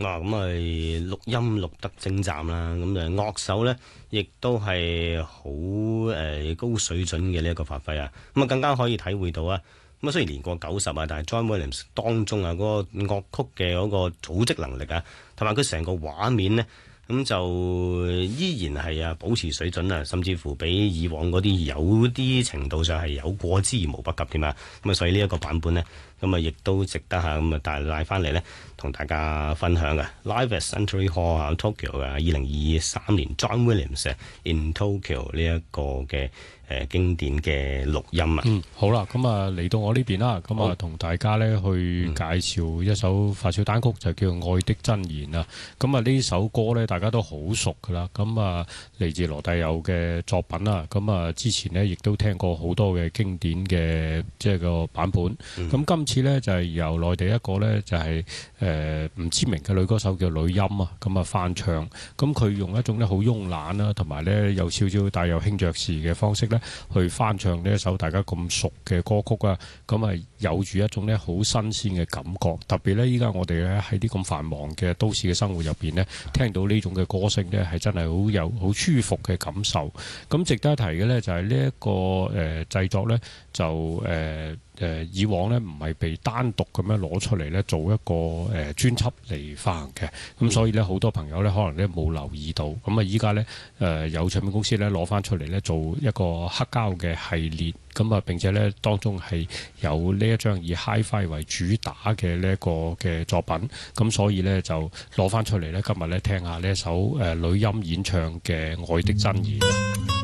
哇！咁錄音錄得精湛啦，咁樂手呢亦都係好高水準嘅呢一個發揮啊！咁更加可以體會到啊！咁雖然年過90啊，但係 John Williams 當中啊嗰個樂曲嘅嗰個組織能力啊，同埋佢成個畫面呢，咁就依然係保持水準啊，甚至乎比以往嗰啲有啲程度上係有過之而無不及添啊！咁所以呢一個版本呢，咁亦都值得帶翻嚟呢，同大家分享嘅 Live at Century Hall 啊 Tokyo 啊，2023年 John Williams in Tokyo 呢一個嘅經典嘅錄音啊。 好啦，咁嚟到我呢邊啦，咁同大家呢去介紹一首發燒單曲，就叫《愛的箴言》啊。咁呢首歌呢，大家都好熟噶啦。咁嚟自羅大佑嘅作品啦。咁之前呢，亦都聽過好多嘅經典嘅即係個版本。咁今次呢，就係由內地一個呢，就係唔知名嘅女歌手叫呂欽啊。咁翻唱，咁佢用一種呢好慵懶啦，同埋呢有少少帶有輕爵士嘅方式呢，去翻唱呢一首大家咁熟嘅歌曲啊。咁有住一種呢好新鮮嘅感覺。特別呢，依家我哋呢喺啲咁繁忙嘅都市嘅生活入邊呢，聽到呢種嘅歌聲呢，係真係好舒服嘅感受。咁值得一提嘅呢，就係呢一個製作呢，就以往呢唔係被單獨咁樣攞出嚟呢做一個專輯嚟發行嘅。咁所以呢，好多朋友呢可能呢冇留意到。咁依家呢，有唱片公司呢攞翻出嚟呢做一個黑膠嘅系列。咁並且呢，當中係有呢一張以 Hi-Fi 為主打嘅呢一個嘅作品。咁所以呢，就攞翻出嚟呢，今日呢聽下呢一首呂欽演唱嘅《愛的箴言》。